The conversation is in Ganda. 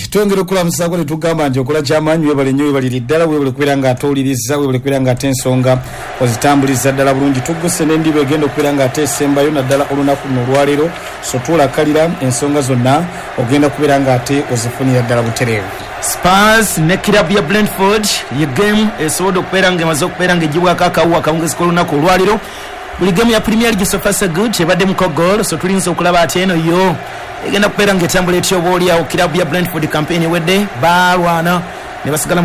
Twongera okulamusako ne tugamba nti okola kyamanyi webale nnyo webalira ddala webale kubeera nga atooliriza webale kubeera nga ate ensonga ozitambuliza ddala bulungi tugguse n'endiba egenda okubeera nga ate esembayo naddala olunaku luno olwaleero so tuulakalira ensonga zonna ogenda kubeera nga ate ozifunira ddala butereevu. Spurs ne club ya Brentford ye game esobodde okubeera nga emaze okubeera nga egibwako akawuwa akawungezi k'olunaku olwaleero. Buli game ya Premier League so far so good ebaddemuko goal so tulinza okulaba ati eno yo egenda kubeera nga etambula etya oba oliawo club ya Brentford campaign ewedde balwana ne basigala